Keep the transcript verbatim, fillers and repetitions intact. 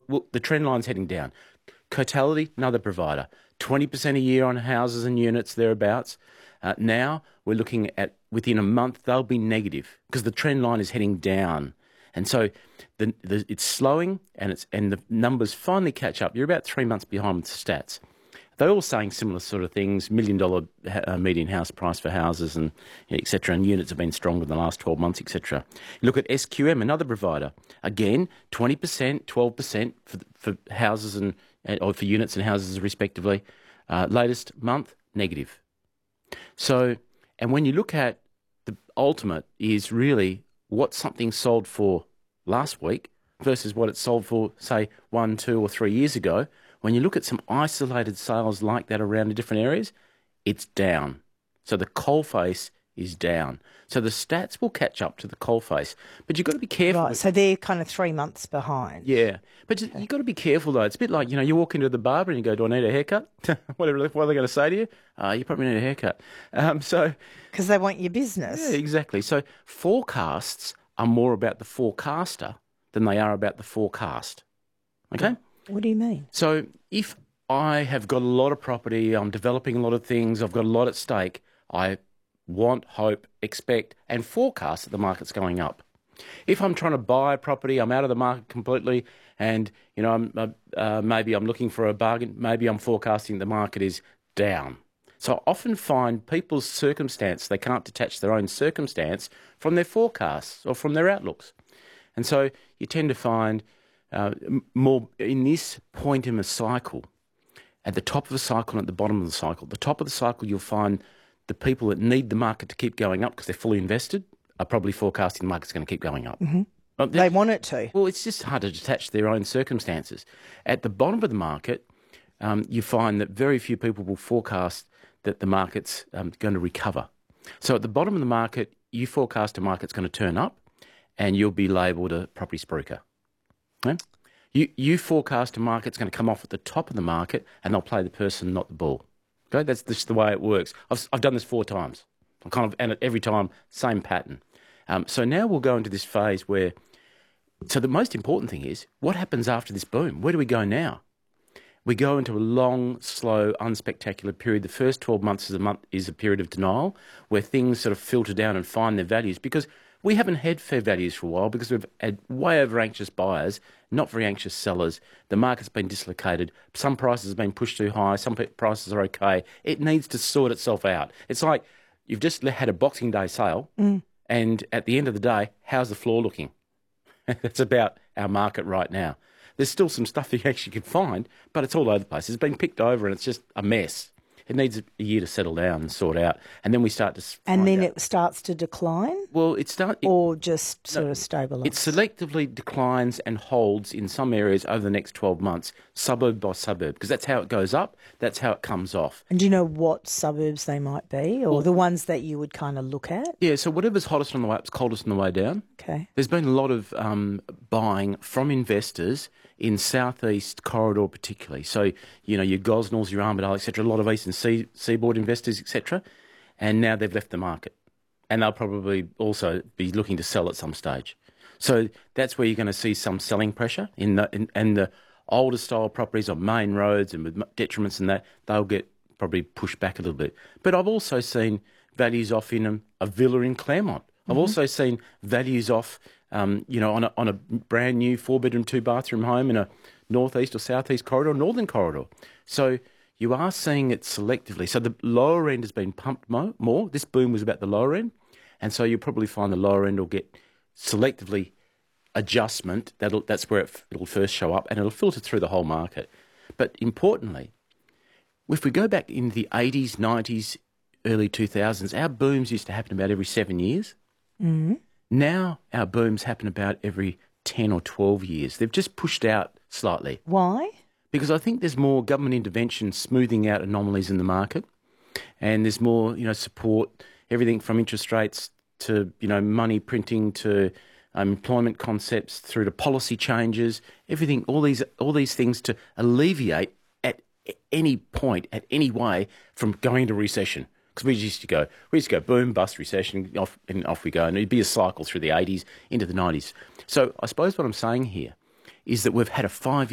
well, the trend line's heading down. Cotality, another provider, twenty percent a year on houses and units, thereabouts. Uh, now we're looking at, within a month, they'll be negative because the trend line is heading down. And so the, the, it's slowing and it's and the numbers finally catch up. You're about three months behind with the stats. They're all saying similar sort of things, million dollar uh, median house price for houses and et cetera, and units have been stronger in the last twelve months, et cetera. Look at S Q M, another provider. Again, twenty percent, twelve percent for, for houses and, or for units and houses respectively. Uh, latest month, negative. So, and when you look at the ultimate is really what something sold for last week versus what it sold for, say, one, two or three years ago. When you look at some isolated sales like that around in different areas, it's down. So the coalface is down. So the stats will catch up to the coalface. But you've got to be careful. Right, so they're kind of three months behind. Yeah. But okay. You've got to be careful, though. It's a bit like, you know, you walk into the barber and you go, do I need a haircut? Whatever, what are they going to say to you? Uh, you probably need a haircut. Um, so Because they want your business. Yeah, exactly. So forecasts are more about the forecaster than they are about the forecast. Okay? What do you mean? So if I have got a lot of property, I'm developing a lot of things, I've got a lot at stake, I want, hope, expect and forecast that the market's going up. If I'm trying to buy a property, I'm out of the market completely and, you know, I'm, uh, maybe I'm looking for a bargain, maybe I'm forecasting the market is down. So I often find people's circumstance, they can't detach their own circumstance from their forecasts or from their outlooks. And so you tend to find Uh, more in this point in the cycle, at the top of the cycle and at the bottom of the cycle. The top of the cycle, you'll find the people that need the market to keep going up because they're fully invested are probably forecasting the market's going to keep going up. Mm-hmm. Well, they want it to. Well, it's just hard to detach their own circumstances. At the bottom of the market, um, you find that very few people will forecast that the market's um, going to recover. So at the bottom of the market, you forecast a market's going to turn up and you'll be labelled a property spruiker. Okay? You you forecast a market's going to come off at the top of the market and they'll play the person, not the ball. Okay, that's just the way it works. I've I've done this four times. I'm kind of and every time same pattern. Um, so now we'll go into this phase where. So the most important thing is what happens after this boom. Where do we go now? We go into a long, slow, unspectacular period. The first twelve months is a month is a period of denial where things sort of filter down and find their values because. We haven't had fair values for a while because we've had way over anxious buyers, not very anxious sellers. The market's been dislocated. Some prices have been pushed too high. Some prices are okay. It needs to sort itself out. It's like you've just had a Boxing Day sale mm. and at the end of the day, how's the floor looking? That's about our market right now. There's still some stuff you actually can find, but it's all over the place. It's been picked over and it's just a mess. It needs a year to settle down and sort out, and then we start to. And then out. it starts to decline. Well, it starts, or just sort no, of stabilise. It selectively declines and holds in some areas over the next twelve months, suburb by suburb, because that's how it goes up. That's how it comes off. And do you know what suburbs they might be, or well, the ones that you would kind of look at? Yeah, so whatever's hottest on the way up is coldest on the way down. Okay. There's been a lot of um, buying from investors in southeast corridor particularly. So, you know, your Gosnells, your Armidale, et cetera, a lot of eastern sea, seaboard investors, et cetera, and now they've left the market. And they'll probably also be looking to sell at some stage. So that's where you're going to see some selling pressure in the in, and the older style properties on main roads and with detriments and that, they'll get probably pushed back a little bit. But I've also seen values off in a, a villa in Claremont. I've mm-hmm. also seen values off, um, you know, on a, on a brand new four-bedroom, two-bathroom home in a northeast or southeast corridor, northern corridor. So you are seeing it selectively. So the lower end has been pumped mo- more. This boom was about the lower end. And so you'll probably find the lower end will get selectively adjustment. That'll, that's where it, it'll first show up and it'll filter through the whole market. But importantly, if we go back in the eighties, nineties, early two thousands, our booms used to happen about every seven years. Mm-hmm. Now our booms happen about every ten or twelve years. They've just pushed out slightly. Why? Because I think there's more government intervention smoothing out anomalies in the market, and there's more, you know, support, everything from interest rates to, you know, money printing to um, employment concepts through to policy changes, everything, all these all these things to alleviate at any point, at any way, from going into recession. Because we used to go, we used to go boom, bust, recession, off and off we go, and it'd be a cycle through the eighties into the nineties. So I suppose what I'm saying here is that we've had a five